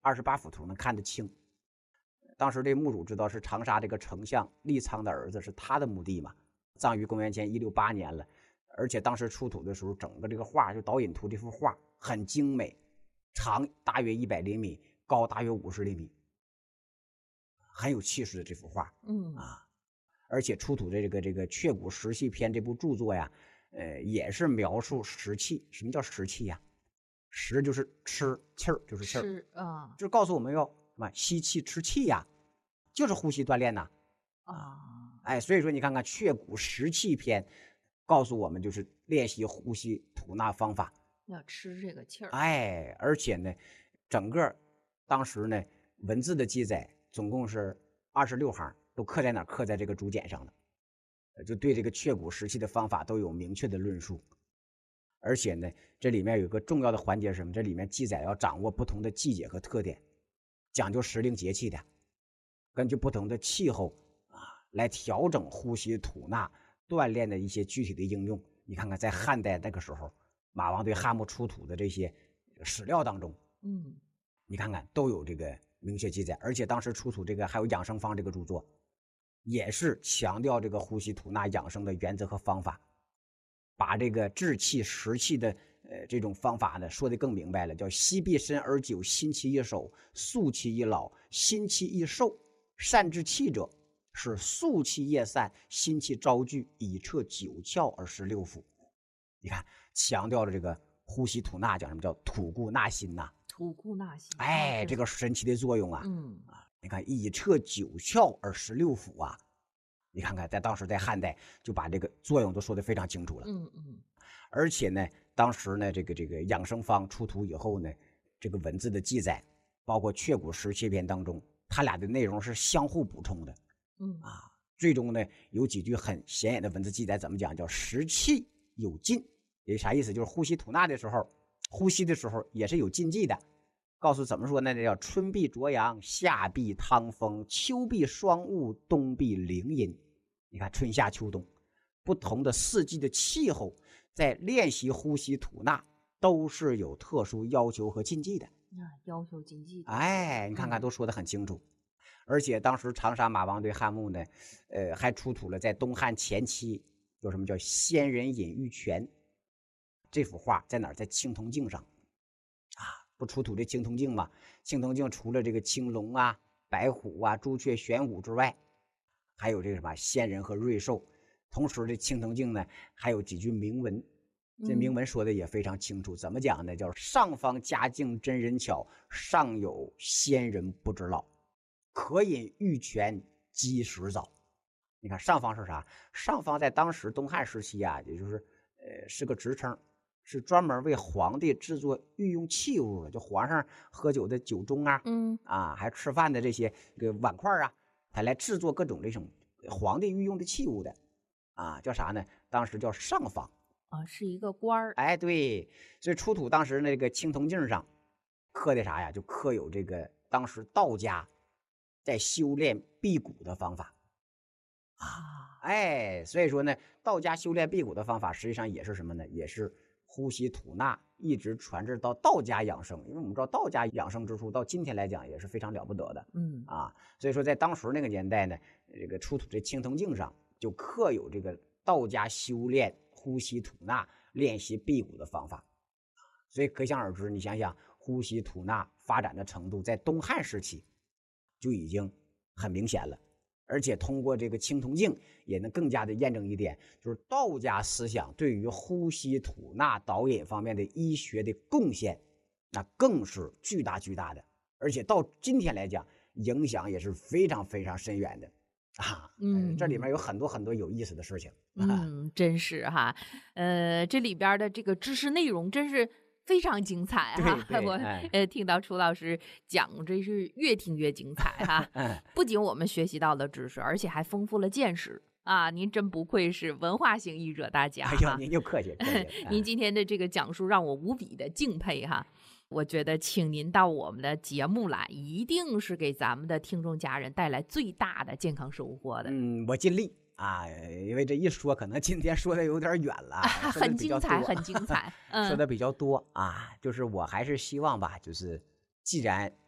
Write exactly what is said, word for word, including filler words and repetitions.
二十八幅图能看得清。当时这墓主知道是长沙这个丞相李苍的儿子，是他的墓地嘛，葬于公元前一六八年了。而且当时出土的时候，整个这个画就导引图这幅画很精美，长大约一百厘米，高大约五十厘米，很有气势的这幅画。 嗯啊，而且出土的这个这个《确古石器篇》这部著作呀，呃，也是描述石器。什么叫石器呀？石就是吃，气儿就是气儿， 是啊， 就是告诉我们要什么吸气吃气呀，就是呼吸锻炼呐。 啊， 哎，所以说你看看《确古石器篇》，告诉我们就是练习呼吸吐纳方法。 要吃这个气儿。 哎，而且呢，整个当时呢文字的记载总共是二十六行，都刻在哪儿？刻在这个竹简上了。就对这个确古石器的方法都有明确的论述。而且呢，这里面有个重要的环节是什么？这里面记载要掌握不同的季节和特点，讲究时令节气的，根据不同的气候啊，来调整呼吸吐纳锻炼的一些具体的应用。你看看，在汉代那个时候，马王堆汉墓出土的这些史料当中， 嗯， 你看看都有这个明确记载。而且当时出土这个还有养生方这个著作，也是强调这个呼吸吐纳养生的原则和方法，把这个治气食气的呃这种方法呢说得更明白了，叫息必深而久，心气易守，肃气易老，心气易寿。善治气者，是肃气夜散，心气昭聚，以彻九窍而实六腑。你看，强调了这个呼吸吐纳，讲什么叫吐故纳新呐、啊？ 吐故纳新。 哎，这个神奇的作用啊！ 嗯啊，你看以彻九窍而实六腑啊！你看看，在当时在汉代就把这个作用都说得非常清楚了。 嗯嗯。 而且呢，当时呢，这个这个养生方出土以后呢，这个文字的记载，包括《确古石器篇》当中，它俩的内容是相互补充的。 嗯啊，最终呢，有几句很显眼的文字记载，怎么讲？叫食气有禁，也啥意思？就是呼吸吐纳的时候，呼吸的时候也是有禁忌的。告诉怎么说呢？叫春必浊阳，夏必汤风，秋必霜雾，冬必凌阴。你看春夏秋冬不同的四季的气候，在练习呼吸吐纳都是有特殊要求和禁忌的。 啊，要求禁忌的。 哎，你看看都说得很清楚。嗯、而且当时长沙马王堆汉墓呢，呃，还出土了在东汉前期有什么叫仙人隐玉泉这幅画，在哪儿？在青铜镜上啊。不出土这青铜镜吗？青铜镜除了这个青龙啊、白虎啊、朱雀、玄武之外，还有这个什么仙人和瑞兽。同时这青铜镜呢，还有几句铭文，这铭文说的也非常清楚。嗯、怎么讲呢？叫上方佳境真人巧，上有仙人不知老，可饮玉泉积食早。你看上方是啥？上方在当时东汉时期啊，也就是呃是个职称。是专门为皇帝制作御用器物的，就皇上喝酒的酒盅啊， 嗯啊，还吃饭的这些这个碗筷啊，他来制作各种这种皇帝御用的器物的，啊，叫啥呢？当时叫上方啊，是一个官儿。 哎，对，所以出土当时那个青铜镜上刻的啥呀？就刻有这个当时道家在修炼辟谷的方法啊，哎，所以说呢，道家修炼辟谷的方法实际上也是什么呢？也是呼吸吐纳一直传至到道家养生，因为我们知道道家养生之术到今天来讲也是非常了不得的。 嗯啊，所以说在当时那个年代呢，这个出土这青铜镜上就刻有这个道家修炼呼吸吐纳、练习辟谷的方法。所以可想而知，你想想呼吸吐纳发展的程度，在东汉时期就已经很明显了。而且通过这个青铜镜也能更加的验证一点，就是道家思想对于呼吸吐纳导引方面的医学的贡献，那更是巨大巨大的，而且到今天来讲影响也是非常非常深远的啊。嗯，这里面有很多很多有意思的事情。 嗯，真是哈，呃，这里边的这个知识内容真是非常精彩哈！我呃听到楚老师讲，真是越听越精彩哈。不仅我们学习到了知识，而且还丰富了见识啊！您真不愧是文化型译者大家。 哎呦，您就客气客气。 您今天的这个讲述让我无比的敬佩哈！我觉得请您到我们的节目来，一定是给咱们的听众家人带来最大的健康收获的。 嗯，我尽力。啊，因为这一说，可能今天说的有点远了，啊、 很精彩，很精彩， 嗯、说的比较多啊。就是我还是希望吧，就是既然